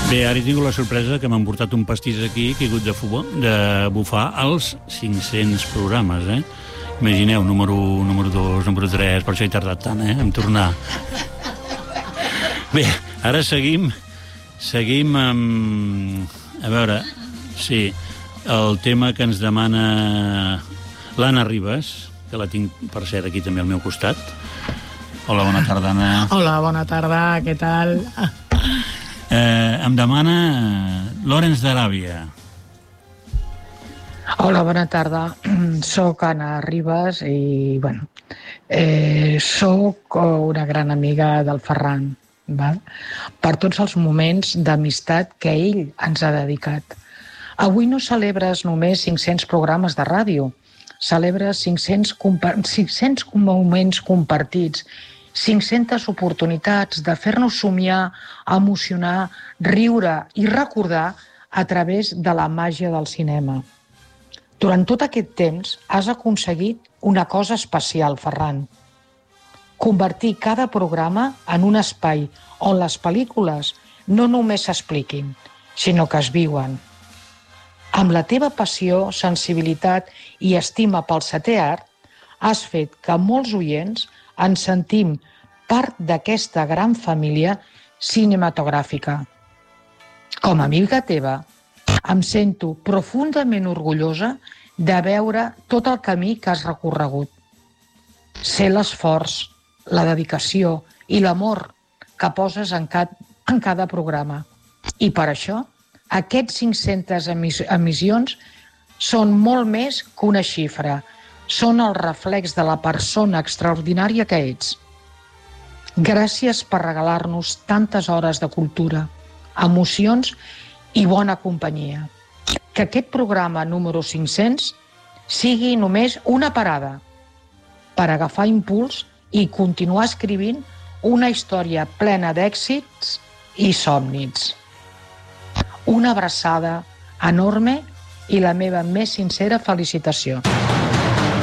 Bé, ara tinc la sorpresa que m'han portat un pastís aquí que he hagut de bufar els 500 programes, eh? Imagineu, número 2, número 3, per això he tardat tant, en tornar. Bé, ara seguim amb... A veure, sí, el tema que ens demana l'Anna Ribas, que la tinc, per cert, aquí també al meu costat. Hola, bona tarda, Anna. Hola, bona tarda, què tal? Em demana Lawrence d'Aràbia. Hola, bona tarda. Soc Anna Ribas i, bueno, soc una gran amiga del Ferran, val? Per tots els moments d'amistat que ell ens ha dedicat. Avui no celebres només 500 programes de ràdio, celebres 500 moments compartits, 500 oportunitats de fer-nos somiar, emocionar, riure i recordar a través de la màgia del cinema. Durant tot aquest temps has aconseguit una cosa especial, Ferran. Convertir cada programa en un espai on les pel·lícules no només s'expliquin, sinó que es viuen. Amb la teva passió, sensibilitat i estima pel setè art, has fet que molts oients ens sentim part d'aquesta gran família cinematogràfica. Com a amiga teva, em sento profundament orgullosa de veure tot el camí que has recorregut. Sé l'esforç, la dedicació i l'amor que poses en cada programa. I per això, aquests 500 emissions són molt més que una xifra. Són el reflex de la persona extraordinària que ets. Gràcies per regalar-nos tantes hores de cultura, emocions i bona companyia. Que aquest programa número 500 sigui només una parada per agafar impuls i continuar escrivint una història plena d'èxits i somnis. Una abraçada enorme i la meva més sincera felicitació.